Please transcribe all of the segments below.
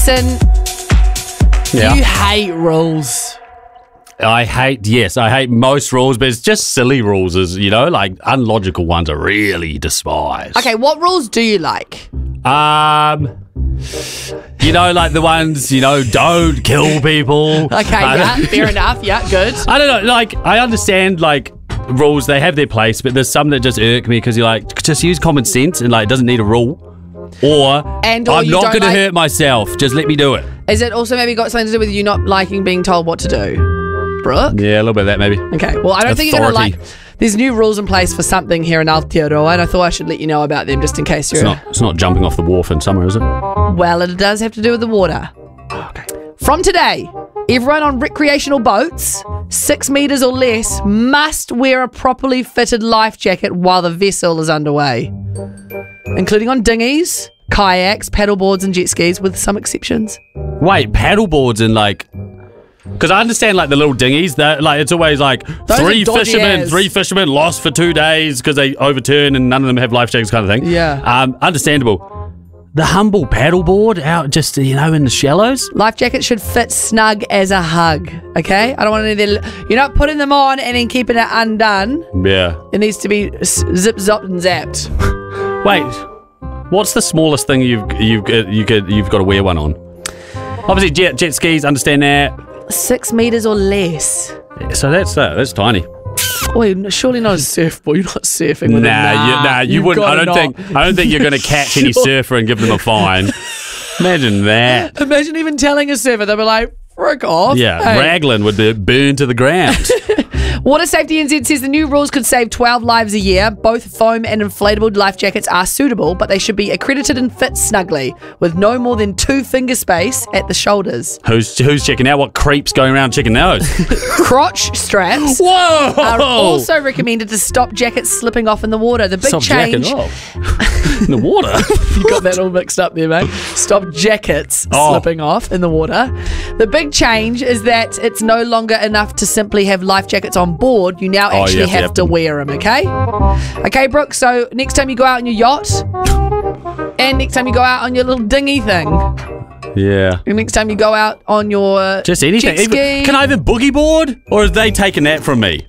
Listen, Yeah. you hate rules. I hate most rules, but it's just silly rules, like unlogical ones I really despise. Okay, what rules do you like? Like the ones, don't kill people. Okay, yeah, fair enough. Yeah, good. I don't know, I understand, rules, they have their place, but there's some that just irk me because you're like, just use common sense and, it doesn't need a rule. Or I'm not going to hurt myself, just let me do it. Is it also maybe got something to do with you not liking being told what to do, Brooke? Yeah, a little bit of that maybe. Okay, well, I don't think you're going to like... There's new rules in place for something here in Aotearoa, and I thought I should let you know about them just in case you're... It's not jumping off the wharf in summer, is it? Well, it does have to do with the water. Okay. From today, everyone on recreational boats, 6 metres or less, must wear a properly fitted life jacket while the vessel is underway, including on dinghies, kayaks, paddleboards and jet skis, with some exceptions. Wait, paddleboards and because I understand the little dinghies that it's always three fishermen lost for 2 days because they overturn and none of them have life jackets kind of thing. Yeah. Understandable. The humble paddleboard out just in the shallows. Life jackets should fit snug as a hug. Okay, I don't want any of the... You're not putting them on and then keeping it undone. Yeah. It needs to be zip zopped and zapped. Wait, what's the smallest thing you've got to wear one on? Obviously jet skis. Understand that. 6 metres or less. So that's tiny. Wait, surely not a surfboard. You're not surfing with it. You wouldn't. I don't think you're going to catch any surfer and give them a fine. Imagine that. Imagine even telling a surfer, they'll be like, frick off. Yeah, hey. Raglan would be burned to the ground. Water Safety NZ says the new rules could save 12 lives a year. Both foam and inflatable life jackets are suitable, but they should be accredited and fit snugly, with no more than 2 finger space at the shoulders. Who's checking out? What creeps going around checking those? Crotch straps are also recommended to stop jackets slipping off in the water. The big change... In the water? You got that all mixed up there, mate. Stop jackets slipping off in the water. The big change is that it's no longer enough to simply have life jackets on board. You now actually have to wear them, okay? Okay, Brooke, so next time you go out on your yacht and next time you go out on your little dinghy thing. Yeah. And next time you go out on your just anything. jet ski. Can I even boogie board? Or have they taken that from me?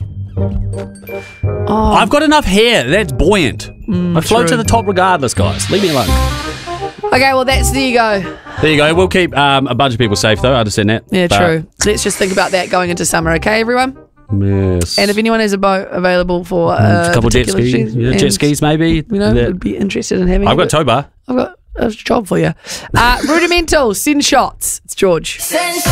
I've got enough hair. That's buoyant. I float to the top regardless, guys. Leave me alone. Okay, well, there you go. There you go. We'll keep a bunch of people safe, though. I understand that. Yeah, true. Let's just think about that going into summer, okay, everyone? Yes. And if anyone has a boat available for a couple of jet skis, jet skis maybe, would be interested in having. I've got a tow bar. I've got a job for you. Rudimental, send shots. It's George.